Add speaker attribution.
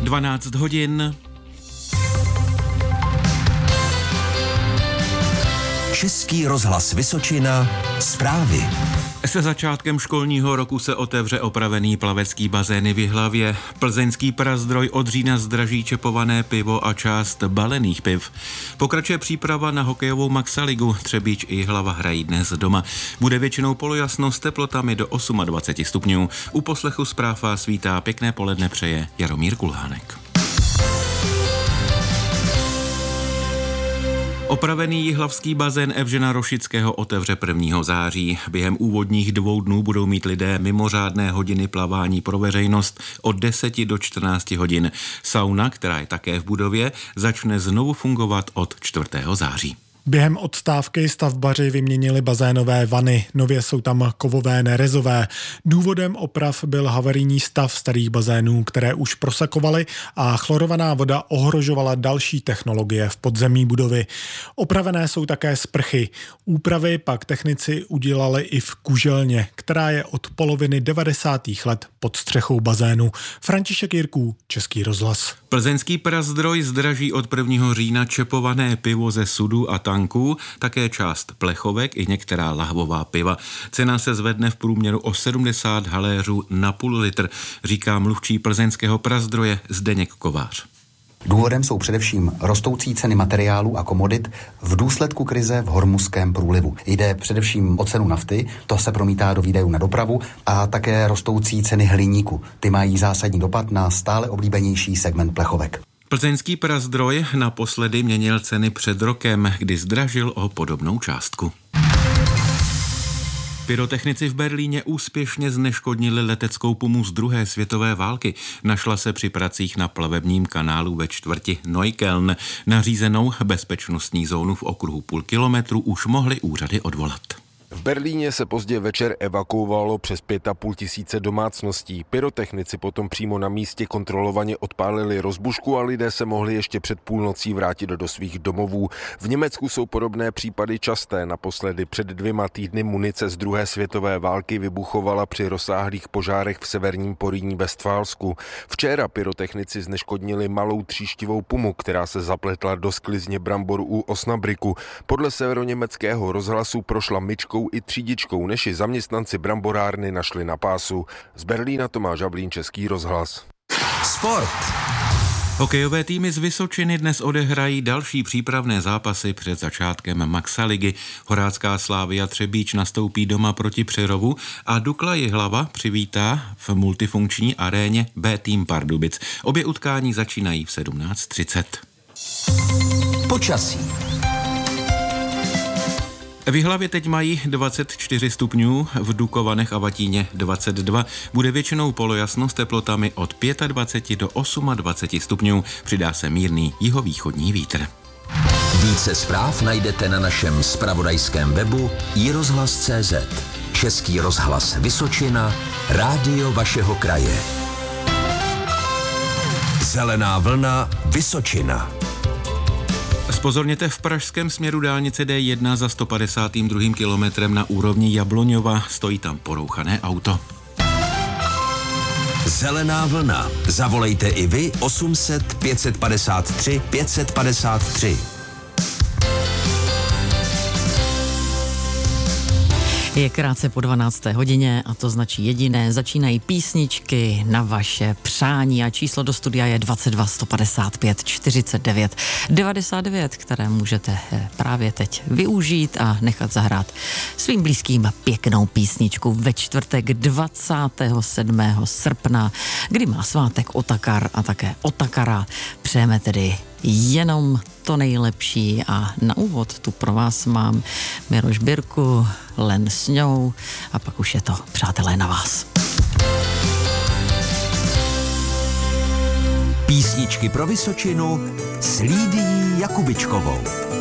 Speaker 1: 12 hodin.
Speaker 2: Český rozhlas Vysočina, zprávy.
Speaker 1: Se začátkem školního roku se otevře opravený plavecký bazén v Jihlavě. Plzeňský Prazdroj od října zdraží čepované pivo a část balených piv. Pokračuje příprava na hokejovou Maxaligu. Třebíč i Jihlava hrají dnes doma. Bude většinou polojasno s teplotami do 28 stupňů. U poslechu zpráv vás vítá, pěkné poledne přeje Jaromír Kulhánek. Opravený jihlavský bazén Evžena Rošického otevře 1. září. Během úvodních 2 dnů budou mít lidé mimořádné hodiny plavání pro veřejnost od 10 do 14 hodin. Sauna, která je také v budově, začne znovu fungovat od 4. září.
Speaker 3: Během odstávky stavbaři vyměnili bazénové vany, nově jsou tam kovové nerezové. Důvodem oprav byl havarijní stav starých bazénů, které už prosakovaly a chlorovaná voda ohrožovala další technologie v podzemí budovy. Opravené jsou také sprchy. Úpravy pak technici udělali i v kuželně, která je od poloviny 90. let pod střechou bazénu. František Jirků, Český rozhlas.
Speaker 1: Plzeňský Prazdroj zdraží od 1. října čepované pivo ze sudů a tanků, také část plechovek i některá lahvová piva. Cena se zvedne v průměru o 70 haléřů na půl litr, říká mluvčí plzeňského Prazdroje Zdeněk Kovář.
Speaker 4: Důvodem jsou především rostoucí ceny materiálů a komodit v důsledku krize v Hormuzském průlivu. Jde především o cenu nafty, to se promítá do výdajů na dopravu, a také rostoucí ceny hliníku. Ty mají zásadní dopad na stále oblíbenější segment plechovek.
Speaker 1: Plzeňský Prazdroj naposledy měnil ceny před rokem, kdy zdražil o podobnou částku. Pyrotechnici v Berlíně úspěšně zneškodnili leteckou pumu z 2. světové války. Našla se při pracích na plavebním kanálu ve čtvrti Neukölln. Nařízenou bezpečnostní zónu v okruhu půl kilometru už mohly úřady odvolat.
Speaker 5: V Berlíně se pozdě večer evakuovalo přes 5,5 tisíce domácností. Pyrotechnici potom přímo na místě kontrolovaně odpálili rozbušku a lidé se mohli ještě před půlnocí vrátit do svých domovů. V Německu jsou podobné případy časté. Naposledy před 2 týdny munice z 2. světové války vybuchovala při rozsáhlých požárech v severním Porýní Vestfálsku. Včera pyrotechnici zneškodnili malou tříštivou pumu, která se zapletla do sklizně brambor u Osnabriku. Podle severoněmeckého rozhlasu prošla myčkou i třídičkou, než ji zaměstnanci bramborárny našli na pásu. Z Berlína Tomáš Havlín, Český rozhlas.
Speaker 2: Sport.
Speaker 1: Hokejové týmy z Vysočiny dnes odehrají další přípravné zápasy před začátkem Maxaligy. Horácká Slavia Třebíč nastoupí doma proti Přerovu a Dukla Jihlava přivítá v multifunkční aréně B tým Pardubic. Obě utkání začínají v 17:30.
Speaker 2: Počasí.
Speaker 1: V Jihlavě teď mají 24 stupňů, v Dukovanech a Vatíně 22. Bude většinou polojasno s teplotami od 25 do 28 stupňů. Přidá se mírný jihovýchodní vítr.
Speaker 2: Více zpráv najdete na našem zpravodajském webu iRozhlas.cz. Český rozhlas Vysočina, rádio vašeho kraje. Zelená vlna Vysočina.
Speaker 1: Zpozorněte, v pražském směru dálnice D1 za 152. kilometrem na úrovni Jabloňova stojí tam porouchané auto.
Speaker 2: Zelená vlna. Zavolejte i vy 800 553 553.
Speaker 6: Je krátce po 12. hodině a to značí jediné. Začínají písničky na vaše přání a číslo do studia je 22 155 49 99, které můžete právě teď využít a nechat zahrát svým blízkým pěknou písničku ve čtvrtek 27. srpna, kdy má svátek Otakar a také Otakara. Přejeme tedy jenom to nejlepší a na úvod tu pro vás mám Miroš Birku, Len Sňou a pak už je to, přátelé, na vás.
Speaker 2: Písničky pro Vysočinu s Lídií Jakubičkovou.